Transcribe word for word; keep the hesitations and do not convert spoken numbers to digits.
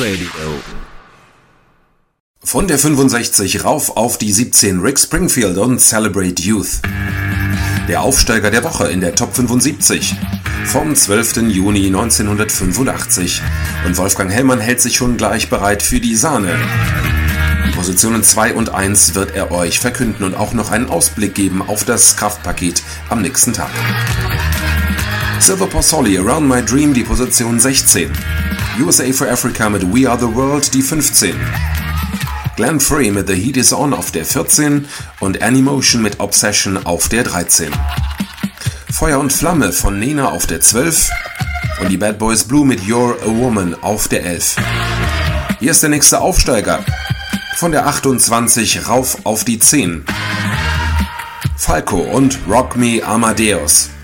Radio. Von der fünfundsechzig rauf auf die siebzehn Rick Springfield und Celebrate Youth. Der Aufsteiger der Woche in der Top fünfundsiebzig vom zwölften Juni neunzehnhundertfünfundachtzig. Und Wolfgang Hellmann hält sich schon gleich bereit für die Sahne. Die Positionen zwei und eins wird er euch verkünden und auch noch einen Ausblick geben auf das Kraftpaket am nächsten Tag. Silver Pozzoli, Around My Dream, die Position sechzehn. U S A for Africa mit We Are The World, die fünfzehn. Glenn Frey mit The Heat Is On auf der vierzehn und Animotion mit Obsession auf der dreizehn. Feuer und Flamme von Nena auf der zwölf und die Bad Boys Blue mit You're a Woman auf der elf. Hier ist der nächste Aufsteiger. Von der achtundzwanzig rauf auf die zehn. Falco und Rock Me Amadeus.